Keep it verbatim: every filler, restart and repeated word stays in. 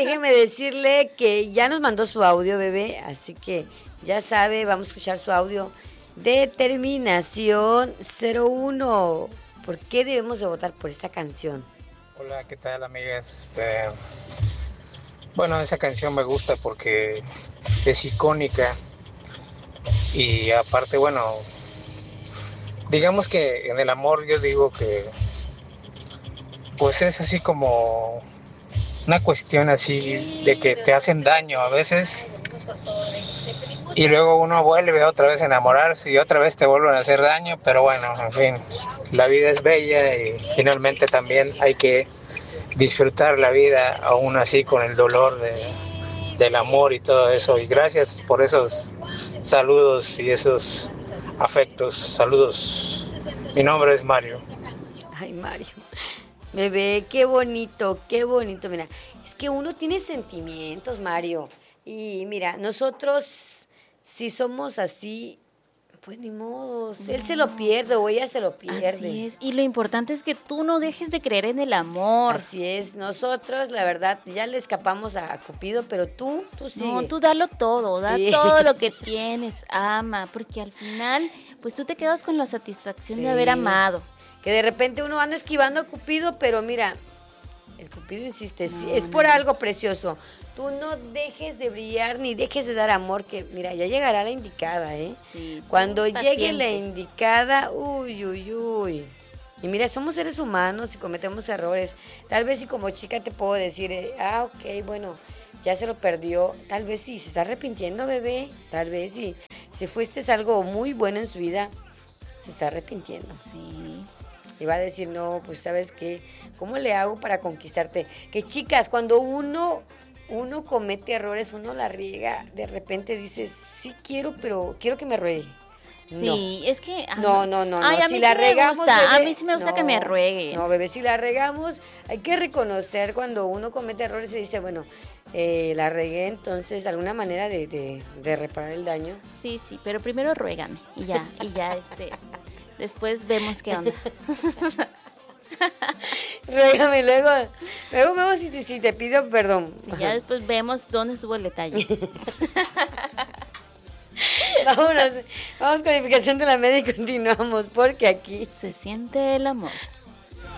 déjeme decirle que ya nos mandó su audio, bebé, así que ya sabe, vamos a escuchar su audio de terminación cero uno. ¿Por qué debemos de votar por esta canción? Hola, ¿qué tal, amigas? Este, bueno, esa canción me gusta porque es icónica y aparte, bueno, digamos que en el amor yo digo que pues es así como una cuestión así de que te hacen daño a veces y luego uno vuelve otra vez a enamorarse y otra vez te vuelven a hacer daño, pero bueno, en fin, la vida es bella y finalmente también hay que disfrutar la vida aún así con el dolor de, del amor y todo eso. Y gracias por esos saludos y esos afectos. Saludos. Mi nombre es Mario. Ay, Mario. Bebé, qué bonito, qué bonito. Mira, es que uno tiene sentimientos, Mario. Y mira, nosotros, si somos así, pues ni modo. No. Él se lo pierde o ella se lo pierde. Así es. Y lo importante es que tú no dejes de creer en el amor. Así es. Nosotros, la verdad, ya le escapamos a Cupido, pero tú, tú sí. No, tú dalo todo, da sí. todo lo que tienes, ama, porque al final, pues tú te quedas con la satisfacción sí. de haber amado. Que de repente uno anda esquivando a Cupido, pero mira, el Cupido insiste, no, es por no. algo precioso. Tú no dejes de brillar ni dejes de dar amor, que mira, ya llegará la indicada, ¿eh? Sí. Cuando llegue paciente. La indicada, uy, uy, uy. Y mira, somos seres humanos y cometemos errores. Tal vez si como chica te puedo decir, eh, ah, ok, bueno, ya se lo perdió. Tal vez sí, se está arrepintiendo, bebé. Tal vez sí. Si fuiste algo muy bueno en su vida, se está arrepintiendo. Sí. Y va a decir, no, pues ¿sabes qué? ¿Cómo le hago para conquistarte? Que chicas, cuando uno, uno comete errores, uno la riega, de repente dices, sí quiero, pero quiero que me ruegue. Sí, no. es que... Ah, no, no, no, ay, no. a si mí la sí regamos, me gusta, bebé, a mí sí me gusta no, que me rueguen. No, bebé, si la regamos, hay que reconocer cuando uno comete errores y dice, bueno, eh, la regué, entonces, alguna manera de, de, de reparar el daño. Sí, sí, pero primero ruégame y ya, y ya, este... Después vemos qué onda. Ruégame, luego, luego vemos si, si te pido perdón. Sí, ya después vemos dónde estuvo el detalle. Vámonos, vamos con la indicación de la media y continuamos, porque aquí se siente el amor.